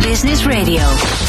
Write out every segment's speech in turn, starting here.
Business Radio.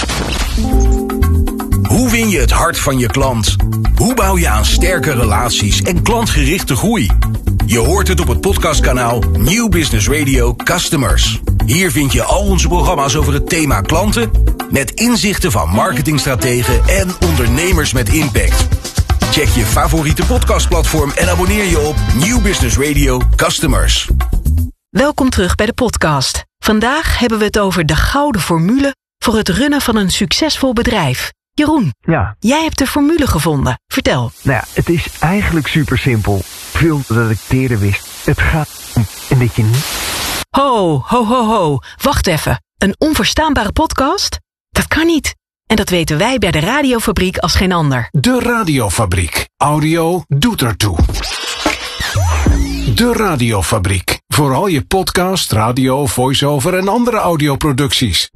Hoe win je het hart van je klant? Hoe bouw je aan sterke relaties en klantgerichte groei? Je hoort het op het podcastkanaal New Business Radio Customers. Hier vind je al onze programma's over het thema klanten, met inzichten van marketingstrategen en ondernemers met impact. Check je favoriete podcastplatform en abonneer je op New Business Radio Customers. Welkom terug bij de podcast. Vandaag hebben we het over de gouden formule voor het runnen van een succesvol bedrijf. Jeroen, jij hebt de formule gevonden. Vertel. Nou ja, het is eigenlijk super simpel. Veel dat ik eerder wist. Het gaat om en dat je niet... Ho. Wacht even. Een onverstaanbare podcast? Dat kan niet. En dat weten wij bij de Radiofabriek als geen ander. De Radiofabriek. Audio doet ertoe. De Radiofabriek. Voor al je podcast, radio, voice-over en andere audioproducties.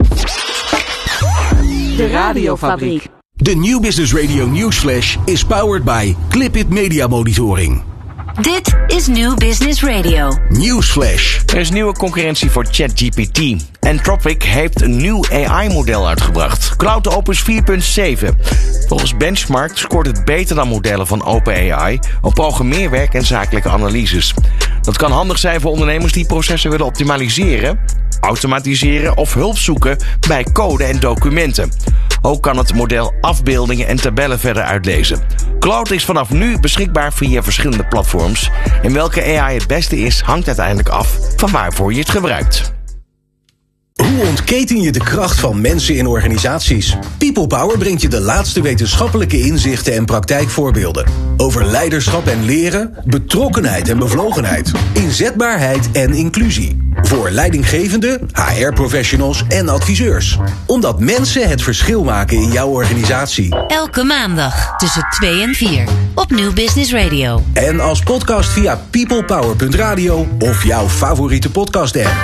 De Radiofabriek. De New Business Radio Newsflash is powered by Clipit Media Monitoring. Dit is New Business Radio. Newsflash. Er is nieuwe concurrentie voor ChatGPT. Anthropic heeft een nieuw AI-model uitgebracht. CloudOpus 4.7. Volgens Benchmark scoort het beter dan modellen van OpenAI op programmeerwerk en zakelijke analyses. Dat kan handig zijn voor ondernemers die processen willen optimaliseren, automatiseren of hulp zoeken bij code en documenten. Ook kan het model afbeeldingen en tabellen verder uitlezen. Cloud is vanaf nu beschikbaar via verschillende platforms. En welke AI het beste is, hangt uiteindelijk af van waarvoor je het gebruikt. Hoe ontketen je de kracht van mensen in organisaties? People Power brengt je de laatste wetenschappelijke inzichten en praktijkvoorbeelden. Over leiderschap en leren, betrokkenheid en bevlogenheid, inzetbaarheid en inclusie. Voor leidinggevenden, HR-professionals en adviseurs. Omdat mensen het verschil maken in jouw organisatie. Elke maandag tussen 2 en 4 op New Business Radio. En als podcast via peoplepower.radio of jouw favoriete podcast-app.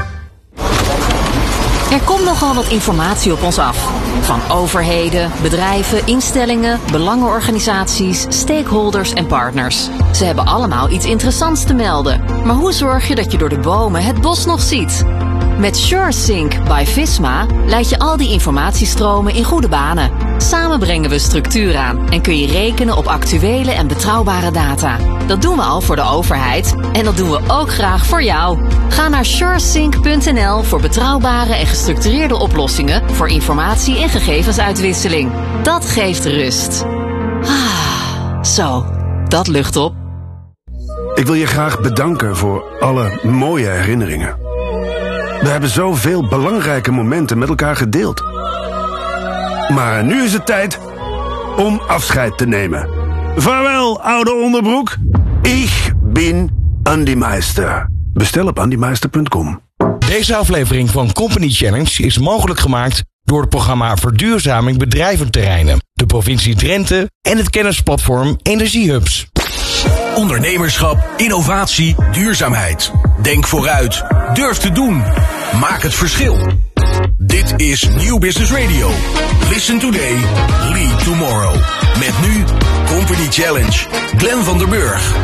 Er komt nogal wat informatie op ons af. Van overheden, bedrijven, instellingen, belangenorganisaties, stakeholders en partners. Ze hebben allemaal iets interessants te melden. Maar hoe zorg je dat je door de bomen het bos nog ziet? Met SureSync by Visma leid je al die informatiestromen in goede banen. Samen brengen we structuur aan en kun je rekenen op actuele en betrouwbare data. Dat doen we al voor de overheid en dat doen we ook graag voor jou. Ga naar suresync.nl voor betrouwbare en gestructureerde oplossingen voor informatie- en gegevensuitwisseling. Dat geeft rust. Zo, dat lucht op. Ik wil je graag bedanken voor alle mooie herinneringen. We hebben zoveel belangrijke momenten met elkaar gedeeld. Maar nu is het tijd om afscheid te nemen. Vaarwel, oude onderbroek. Ik ben Andy Meister. Bestel op andymeister.com. Deze aflevering van Company Challenge is mogelijk gemaakt door het programma Verduurzaming Bedrijventerreinen, de provincie Drenthe en het kennisplatform Energiehubs. Ondernemerschap, innovatie, duurzaamheid. Denk vooruit. Durf te doen. Maak het verschil. Dit is New Business Radio. Listen today, lead tomorrow. Met nu Company Challenge. Glenn van der Burg.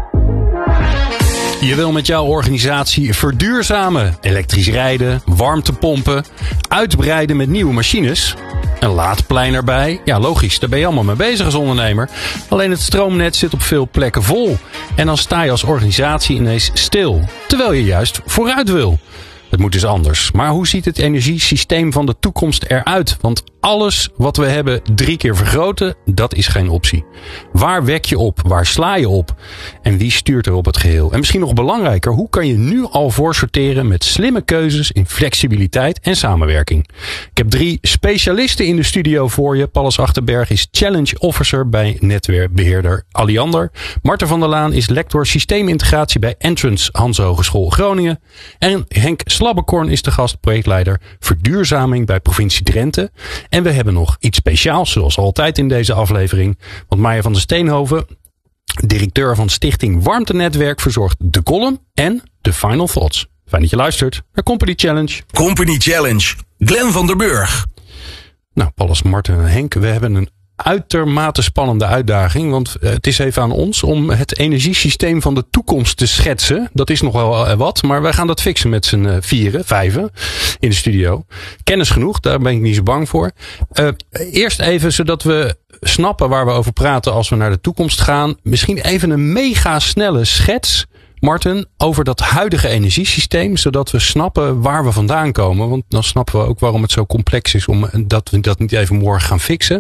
Je wil met jouw organisatie verduurzamen, elektrisch rijden, warmtepompen, uitbreiden met nieuwe machines. Een laadplein erbij. Ja, logisch, daar ben je allemaal mee bezig als ondernemer. Alleen het stroomnet zit op veel plekken vol. En dan sta je als organisatie ineens stil, terwijl je juist vooruit wil. Het moet dus anders. Maar hoe ziet het energiesysteem van de toekomst eruit? Want alles wat we hebben 3 keer vergroten, dat is geen optie. Waar wek je op? Waar sla je op? En wie stuurt er op het geheel? En misschien nog belangrijker, hoe kan je nu al voorsorteren met slimme keuzes in flexibiliteit en samenwerking? Ik heb 3 specialisten in de studio voor je. Pallas Achterberg is Challenge Officer bij netwerkbeheerder Alliander. Marten van der Laan is lector systeemintegratie bij Entrance Hans Hogeschool Groningen. En Henk Slabbekorn is de gast, projectleider verduurzaming bij provincie Drenthe. En we hebben nog iets speciaals, zoals altijd in deze aflevering. Want Maya van der Steenhoven, directeur van Stichting Warmtenetwerk, verzorgt de column en de Final Thoughts. Fijn dat je luistert naar Company Challenge. Company Challenge. Glenn van der Burg. Nou, Pallas, Marten en Henk, we hebben een uitermate spannende uitdaging. Want het is even aan ons om het energiesysteem van de toekomst te schetsen. Dat is nog wel wat, maar wij gaan dat fixen met z'n vijven in de studio. Kennis genoeg, daar ben ik niet zo bang voor. Eerst even, zodat we snappen waar we over praten als we naar de toekomst gaan. Misschien even een mega snelle schets, Martin, over dat huidige energiesysteem, zodat we snappen waar we vandaan komen. Want dan snappen we ook waarom het zo complex is, omdat we dat niet even morgen gaan fixen.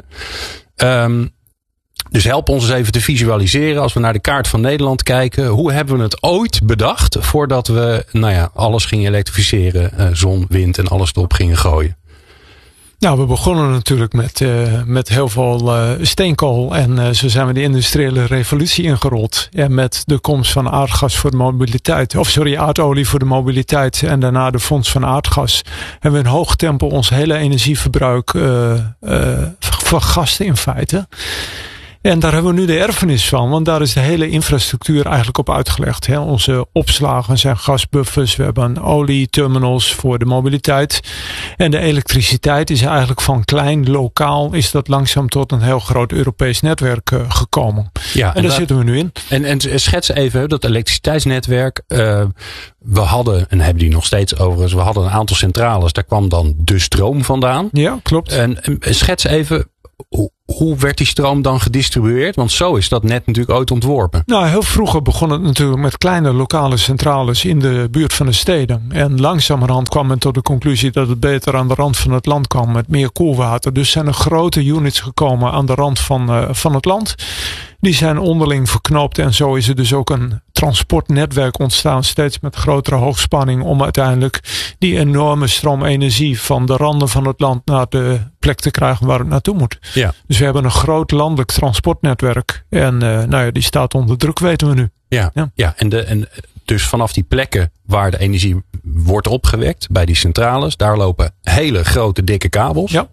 Dus help ons eens even te visualiseren als we naar de kaart van Nederland kijken. Hoe hebben we het ooit bedacht voordat we alles gingen elektrificeren, zon, wind en alles erop gingen gooien? Nou, we begonnen natuurlijk met heel veel steenkool. En zo zijn we de industriële revolutie ingerold. En met de komst van aardgas voor de mobiliteit. Aardolie voor de mobiliteit. En daarna de fonds van aardgas. Hebben we in hoog tempo ons hele energieverbruik vergast in feite. En daar hebben we nu de erfenis van. Want daar is de hele infrastructuur eigenlijk op uitgelegd. Hè. Onze opslagen zijn gasbuffers. We hebben olieterminals voor de mobiliteit. En de elektriciteit is eigenlijk van klein, lokaal, is dat langzaam tot een heel groot Europees netwerk gekomen. Ja, en daar zitten we nu in. En schets even dat elektriciteitsnetwerk. We hadden, en hebben die nog steeds overigens, we hadden een aantal centrales. Daar kwam dan de stroom vandaan. Ja, klopt. En schets even, hoe werd die stroom dan gedistribueerd? Want zo is dat net natuurlijk ooit ontworpen. Nou, heel vroeger begon het natuurlijk met kleine lokale centrales in de buurt van de steden. En langzamerhand kwam men tot de conclusie dat het beter aan de rand van het land kwam met meer koelwater. Dus zijn er grote units gekomen aan de rand van het land. Die zijn onderling verknoopt en zo is er dus ook een transportnetwerk ontstaan, steeds met grotere hoogspanning, om uiteindelijk die enorme stroomenergie van de randen van het land naar de plek te krijgen waar het naartoe moet. Ja. Dus we hebben een groot landelijk transportnetwerk en die staat onder druk, weten we nu. Ja. En dus vanaf die plekken waar de energie wordt opgewekt, bij die centrales, daar lopen hele grote dikke kabels. Ja.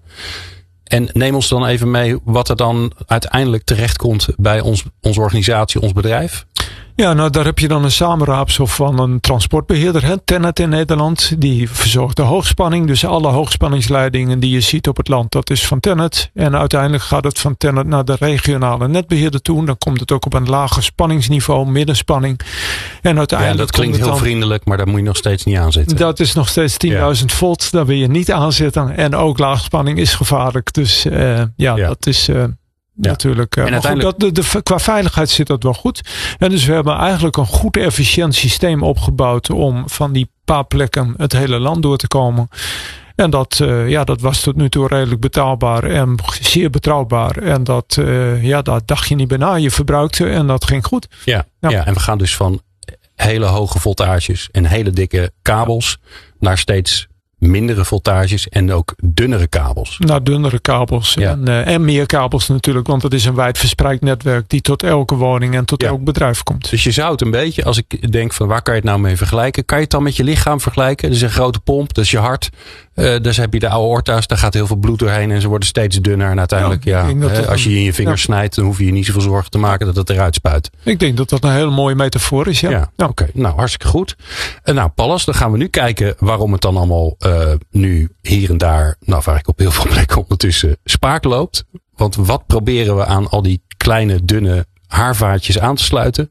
En neem ons dan even mee wat er dan uiteindelijk terechtkomt bij onze organisatie, ons bedrijf. Ja, nou daar heb je dan een samenraapsel van een transportbeheerder, TenneT in Nederland. Die verzorgt de hoogspanning. Dus alle hoogspanningsleidingen die je ziet op het land, dat is van TenneT. En uiteindelijk gaat het van TenneT naar de regionale netbeheerder toe. Dan komt het ook op een lager spanningsniveau, middenspanning. En uiteindelijk dat klinkt heel vriendelijk, maar daar moet je nog steeds niet aan zitten. Dat is nog steeds 10.000 volt. Daar wil je niet aan zitten. En ook laagspanning is gevaarlijk. Dus dat is natuurlijk. En uiteindelijk qua veiligheid zit dat wel goed. En dus we hebben eigenlijk een goed efficiënt systeem opgebouwd om van die paar plekken het hele land door te komen. En dat was tot nu toe redelijk betaalbaar en zeer betrouwbaar. En daar dacht je niet bij na. Je verbruikte en dat ging goed. Ja, en we gaan dus van hele hoge voltages en hele dikke kabels naar steeds mindere voltages en ook dunnere kabels. Nou, dunnere kabels en meer kabels natuurlijk, want het is een wijdverspreid netwerk die tot elke woning en tot elk bedrijf komt. Dus je zou het een beetje, als ik denk van waar kan je het nou mee vergelijken? Kan je het dan met je lichaam vergelijken? Dat is een grote pomp, dat is je hart. Dus heb je de aorta's, daar gaat heel veel bloed doorheen en ze worden steeds dunner. En uiteindelijk, als je in je vingers snijdt, dan hoef je niet zoveel zorgen te maken dat het eruit spuit. Ik denk dat dat een hele mooie metafoor is, Oké. Nou, hartstikke goed. Nou, Pallas, dan gaan we nu kijken waarom het dan allemaal nu hier en daar, waar ik op heel veel plekken ondertussen spaak loopt. Want wat proberen we aan al die kleine, dunne haarvaatjes aan te sluiten?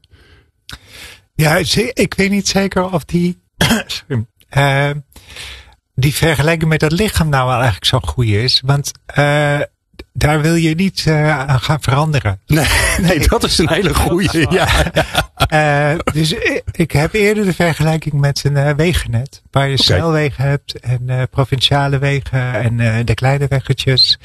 Ja, ik weet niet zeker of die vergelijking met dat lichaam nou wel eigenlijk zo goed is. Want daar wil je niet aan gaan veranderen. Nee, dat is een hele goeie. Dus ik heb eerder de vergelijking met een wegennet. Waar je snelwegen hebt en provinciale wegen en de kleine weggetjes.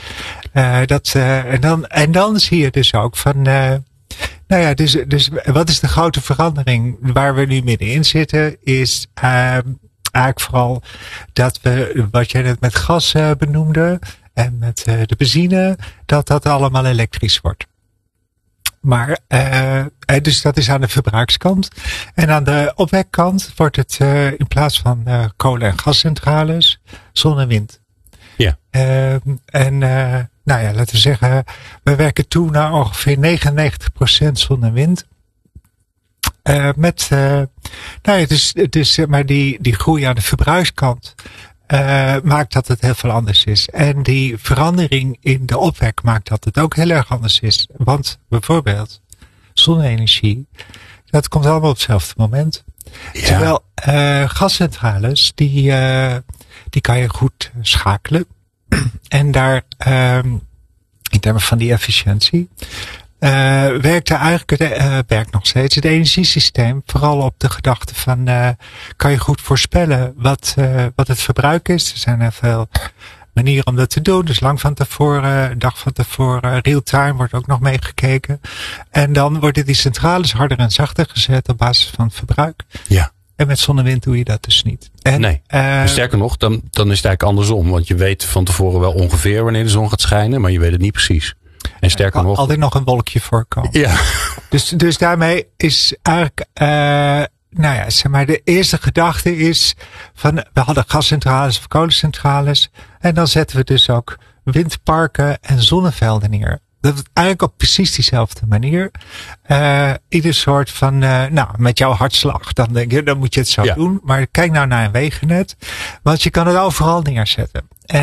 En dan zie je dus ook van dus wat is de grote verandering waar we nu middenin zitten is eigenlijk vooral dat we, wat jij net met gas benoemde en met de benzine, dat allemaal elektrisch wordt. Maar, dus dat is aan de verbruikskant. En aan de opwekkant wordt het in plaats van kolen- en gascentrales, zon en wind. Ja. Laten we zeggen, we werken toe naar ongeveer 99% zon en wind. Dus zeg maar die groei aan de verbruikskant maakt dat het heel veel anders is. En die verandering in de opwek maakt dat het ook heel erg anders is. Want bijvoorbeeld zonne-energie, dat komt allemaal op hetzelfde moment. Ja. Terwijl gascentrales, die kan je goed schakelen. En daar, in termen van die efficiëntie, werkt nog steeds het energiesysteem vooral op de gedachte van kan je goed voorspellen wat het verbruik is. Er zijn heel veel manieren om dat te doen. Dus lang van tevoren, een dag van tevoren, real-time wordt ook nog meegekeken. En dan worden die centrales harder en zachter gezet op basis van het verbruik. Ja. En met zon en wind doe je dat dus niet. En, nee. Sterker nog, dan is het eigenlijk andersom. Want je weet van tevoren wel ongeveer wanneer de zon gaat schijnen, maar je weet het niet precies. En sterker nog, altijd nog een wolkje voorkomen. Ja. Dus daarmee is eigenlijk, zeg maar, de eerste gedachte is van, we hadden gascentrales of kolencentrales. En dan zetten we dus ook windparken en zonnevelden neer. Dat is eigenlijk op precies diezelfde manier. Ieder soort van, met jouw hartslag, dan denk je, dan moet je het zo doen. Maar kijk nou naar een wegennet. Want je kan het overal neerzetten.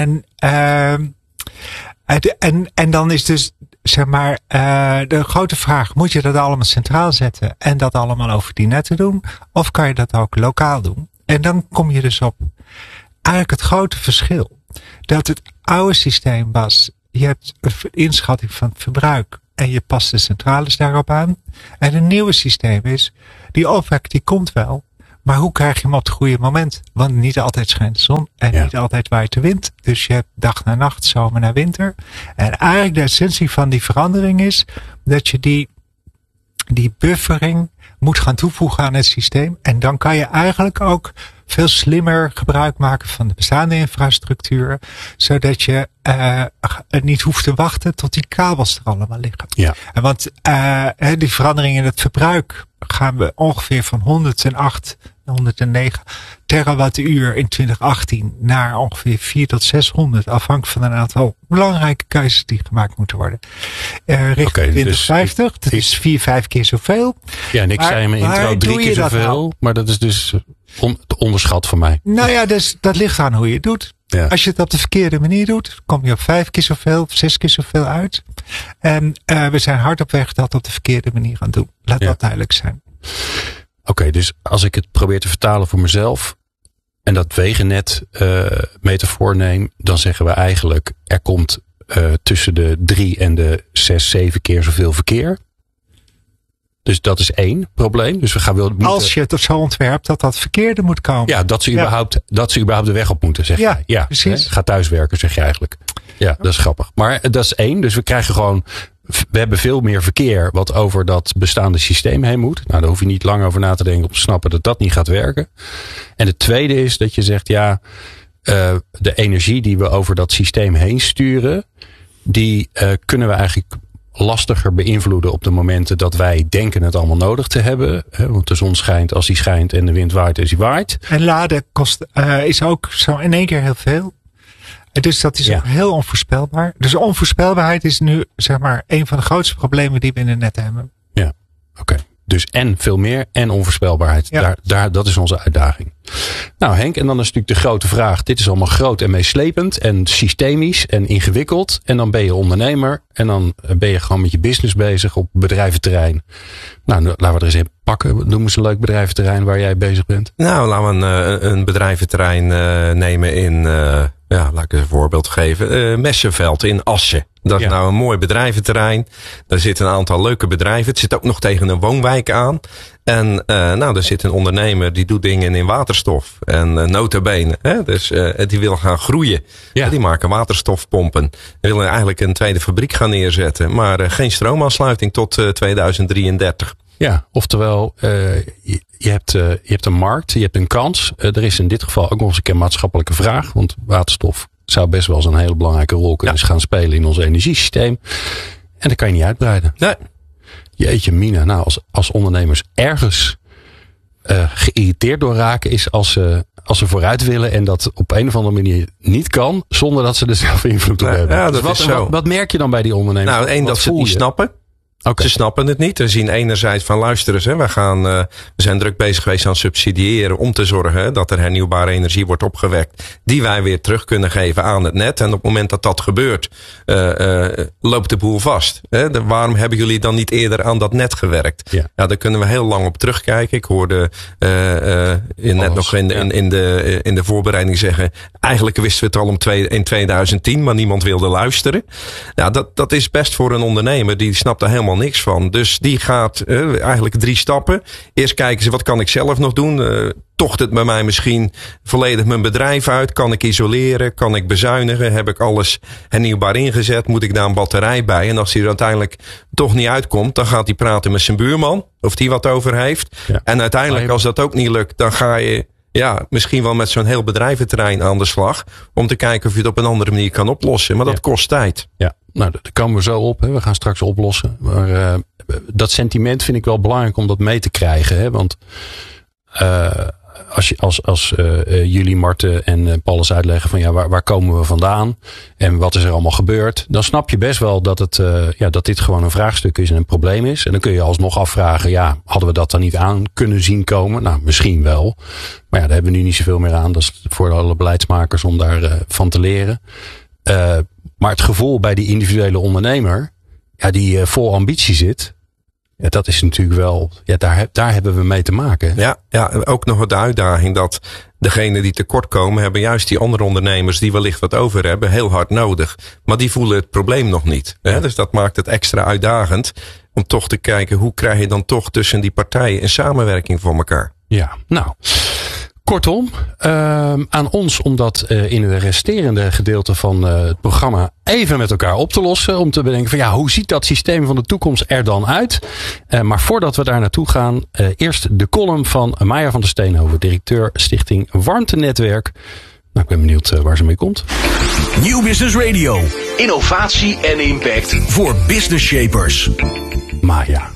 En dan is dus, zeg maar, de grote vraag, moet je dat allemaal centraal zetten en dat allemaal over die netten doen? Of kan je dat ook lokaal doen? En dan kom je dus op eigenlijk het grote verschil. Dat het oude systeem was, je hebt een inschatting van het verbruik en je past de centrales daarop aan. En een nieuwe systeem is, die opwek die komt wel. Maar hoe krijg je hem op het goede moment? Want niet altijd schijnt de zon en niet altijd waait de wind. Dus je hebt dag naar nacht, zomer naar winter. En eigenlijk de essentie van die verandering is dat je die buffering moet gaan toevoegen aan het systeem. En dan kan je eigenlijk ook veel slimmer gebruik maken van de bestaande infrastructuur. Zodat je niet hoeft te wachten tot die kabels er allemaal liggen. Ja. En want die verandering in het verbruik gaan we ongeveer van 109 terawattuur in 2018 naar ongeveer 400 tot 600, afhankelijk van een aantal belangrijke keuzes die gemaakt moeten worden. Richting 2050, dus dat is 4-5 keer zoveel. Ja, en ik zei in mijn intro 3 keer zoveel, nou? Maar dat is dus onderschat van mij. Nou ja, dus dat ligt aan hoe je het doet. Ja. Als je het op de verkeerde manier doet, kom je op 5 keer zoveel of 6 keer zoveel uit. En we zijn hard op weg dat op de verkeerde manier gaan doen. Laat dat duidelijk zijn. Oké, dus als ik het probeer te vertalen voor mezelf en dat wegennet metafoor neem, dan zeggen we eigenlijk, er komt tussen de 3 en de 6, 7 keer zoveel verkeer. Dus dat is 1 probleem. Dus we gaan als je het zo ontwerpt dat verkeerde moet komen. Ja, dat ze überhaupt de weg op moeten, zeg je. Ja, precies. Ga thuiswerken, zeg je eigenlijk. Ja, dat is grappig. Maar dat is 1. Dus we krijgen gewoon, we hebben veel meer verkeer wat over dat bestaande systeem heen moet. Nou, daar hoef je niet lang over na te denken om te snappen dat dat niet gaat werken. En het tweede is dat je zegt, de energie die we over dat systeem heen sturen, die kunnen we eigenlijk lastiger beïnvloeden op de momenten dat wij denken het allemaal nodig te hebben. Want de zon schijnt als die schijnt en de wind waait als die waait. En laden is ook zo in één keer heel veel. Dus dat is ook heel onvoorspelbaar. Dus onvoorspelbaarheid is nu, zeg maar, een van de grootste problemen die we in het net hebben. Ja, oké. Dus en veel meer en onvoorspelbaarheid. Ja. Dat is onze uitdaging. Nou Henk, en dan is natuurlijk de grote vraag. Dit is allemaal groot en meeslepend en systemisch en ingewikkeld. En dan ben je ondernemer en dan ben je gewoon met je business bezig op bedrijventerrein. Nou, laten we er eens in pakken. Noem eens een leuk bedrijventerrein waar jij bezig bent. Nou, laten we een bedrijventerrein nemen in, laat ik een voorbeeld geven. Messenveld in Assen. Dat is nou een mooi bedrijventerrein. Daar zitten een aantal leuke bedrijven. Het zit ook nog tegen een woonwijk aan. En daar zit een ondernemer die doet dingen in waterstof. En nota bene. Dus die wil gaan groeien. Ja. Die maken waterstofpompen. Die willen eigenlijk een tweede fabriek gaan neerzetten. Maar geen stroomaansluiting tot 2033. Ja, oftewel, je hebt een markt, je hebt een kans. Er is in dit geval ook nog eens een keer maatschappelijke vraag. Want waterstof zou best wel eens een hele belangrijke rol kunnen gaan spelen in ons energiesysteem. En dat kan je niet uitbreiden. Nee. Jeetje mina, nou als ondernemers ergens geïrriteerd door raken is als ze vooruit willen en dat op een of andere manier niet kan, zonder dat ze er zelf invloed op hebben. Ja, dat is zo. Wat merk je dan bij die ondernemers? Nou, dat ze het niet snappen. Ze snappen het niet. Ze zien enerzijds van luister eens, we zijn druk bezig geweest aan subsidiëren om te zorgen dat er hernieuwbare energie wordt opgewekt die wij weer terug kunnen geven aan het net. En op het moment dat dat gebeurt, loopt de boel vast. Waarom hebben jullie dan niet eerder aan dat net gewerkt? Ja, daar kunnen we heel lang op terugkijken. Ik hoorde net nog in de voorbereiding zeggen, eigenlijk wisten we het al in 2010, maar niemand wilde luisteren. Ja, dat is best voor een ondernemer, die snapt er helemaal niks van. Dus die gaat eigenlijk 3 stappen. Eerst kijken ze, wat kan ik zelf nog doen? Tocht het bij mij misschien volledig mijn bedrijf uit? Kan ik isoleren? Kan ik bezuinigen? Heb ik alles hernieuwbaar ingezet? Moet ik daar een batterij bij? En als hij er uiteindelijk toch niet uitkomt, dan gaat hij praten met zijn buurman. Of die wat over heeft. Ja. En uiteindelijk, als dat ook niet lukt, dan ga je misschien wel met zo'n heel bedrijventerrein aan de slag. Om te kijken of je het op een andere manier kan oplossen. Maar dat kost tijd. Ja, nou, daar komen we zo op. We gaan straks oplossen. Maar dat sentiment vind ik wel belangrijk om dat mee te krijgen. Want als jullie, Marten en Paulus uitleggen van waar komen we vandaan en wat is er allemaal gebeurd, dan snap je best wel dat dit gewoon een vraagstuk is en een probleem is. En dan kun je alsnog afvragen, hadden we dat dan niet aan kunnen zien komen? Nou, misschien wel. Maar daar hebben we nu niet zoveel meer aan. Dat is voor alle beleidsmakers om daar van te leren. Maar het gevoel bij die individuele ondernemer, die vol ambitie zit, ja, dat is natuurlijk wel, daar hebben we mee te maken. Ja, ook nog de uitdaging dat degenen die tekort komen, hebben juist die andere ondernemers die wellicht wat over hebben, heel hard nodig. Maar die voelen het probleem nog niet. Ja. Dus dat maakt het extra uitdagend om toch te kijken, hoe krijg je dan toch tussen die partijen een samenwerking voor elkaar? Ja, nou. Kortom, aan ons om dat in het resterende gedeelte van het programma even met elkaar op te lossen. Om te bedenken van hoe ziet dat systeem van de toekomst er dan uit? Maar voordat we daar naartoe gaan, eerst de column van Maya van der Steenhoven, directeur Stichting Warmtenetwerk. Nou, ik ben benieuwd waar ze mee komt. Nieuw Business Radio. Innovatie en impact voor business shapers. Maya.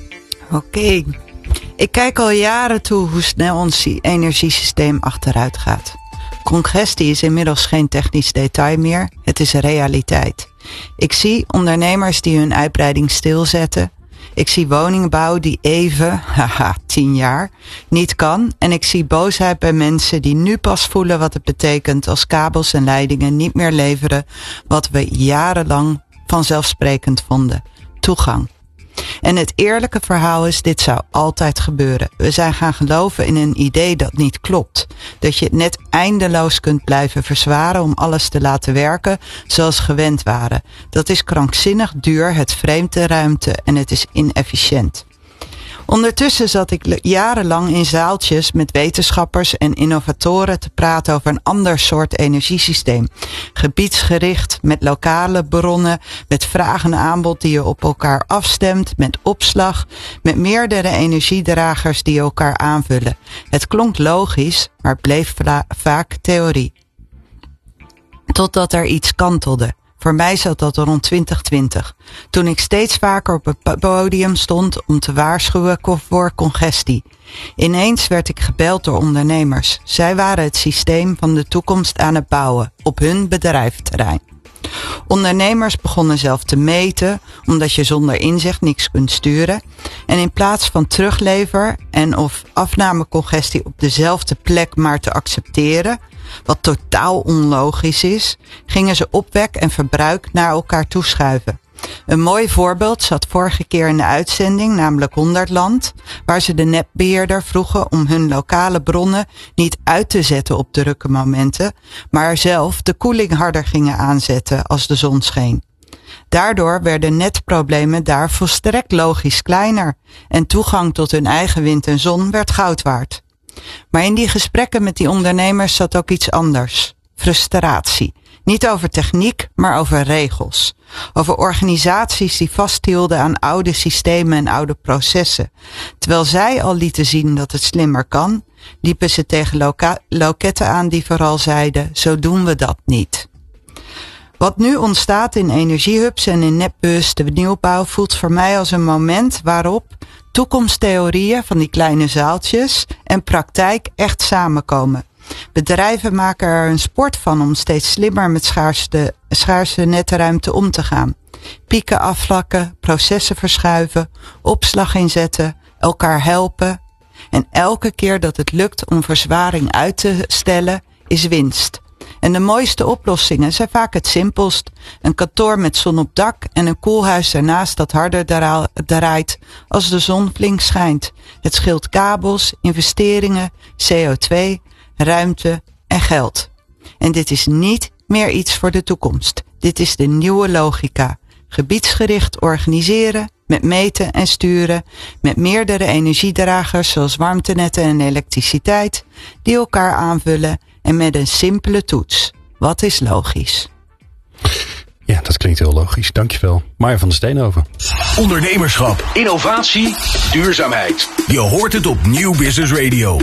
Oké. Ik kijk al jaren toe hoe snel ons energiesysteem achteruit gaat. Congestie is inmiddels geen technisch detail meer, het is een realiteit. Ik zie ondernemers die hun uitbreiding stilzetten. Ik zie woningbouw die even, 10 jaar, niet kan. En ik zie boosheid bij mensen die nu pas voelen wat het betekent als kabels en leidingen niet meer leveren wat we jarenlang vanzelfsprekend vonden. Toegang. En het eerlijke verhaal is, dit zou altijd gebeuren. We zijn gaan geloven in een idee dat niet klopt. Dat je het net eindeloos kunt blijven verzwaren om alles te laten werken zoals gewend waren. Dat is krankzinnig duur, het vreemdt de ruimte en het is inefficiënt. Ondertussen zat ik jarenlang in zaaltjes met wetenschappers en innovatoren te praten over een ander soort energiesysteem. Gebiedsgericht, met lokale bronnen, met vraag en aanbod die je op elkaar afstemt, met opslag, met meerdere energiedragers die elkaar aanvullen. Het klonk logisch, maar bleef vaak theorie. Totdat er iets kantelde. Voor mij zat dat rond 2020, toen ik steeds vaker op het podium stond om te waarschuwen voor congestie. Ineens werd ik gebeld door ondernemers. Zij waren het systeem van de toekomst aan het bouwen, op hun bedrijfterrein. Ondernemers begonnen zelf te meten, omdat je zonder inzicht niks kunt sturen. En in plaats van teruglever en of afnamecongestie op dezelfde plek maar te accepteren, wat totaal onlogisch is, gingen ze opwek en verbruik naar elkaar toeschuiven. Een mooi voorbeeld zat vorige keer in de uitzending, namelijk Honderdland, waar ze de netbeheerder vroegen om hun lokale bronnen niet uit te zetten op drukke momenten, maar zelf de koeling harder gingen aanzetten als de zon scheen. Daardoor werden netproblemen daar volstrekt logisch kleiner en toegang tot hun eigen wind en zon werd goud waard. Maar in die gesprekken met die ondernemers zat ook iets anders. Frustratie. Niet over techniek, maar over regels. Over organisaties die vasthielden aan oude systemen en oude processen. Terwijl zij al lieten zien dat het slimmer kan, liepen ze tegen loketten aan die vooral zeiden, zo doen we dat niet. Wat nu ontstaat in energiehubs en in netbewuste nieuwbouw voelt voor mij als een moment waarop toekomsttheorieën van die kleine zaaltjes en praktijk echt samenkomen. Bedrijven maken er een sport van om steeds slimmer met schaarse nette ruimte om te gaan. Pieken afvlakken, processen verschuiven, opslag inzetten, elkaar helpen. En elke keer dat het lukt om verzwaring uit te stellen, is winst. En de mooiste oplossingen zijn vaak het simpelst. Een kantoor met zon op dak en een koelhuis ernaast dat harder draait als de zon flink schijnt. Het scheelt kabels, investeringen, CO2, ruimte en geld. En dit is niet meer iets voor de toekomst. Dit is de nieuwe logica. Gebiedsgericht organiseren, met meten en sturen, met meerdere energiedragers zoals warmtenetten en elektriciteit, die elkaar aanvullen en met een simpele toets. Wat is logisch? Ja, dat klinkt heel logisch. Dankjewel. Marja van der Steenhoven. Ondernemerschap, innovatie, duurzaamheid. Je hoort het op Nieuw Business Radio.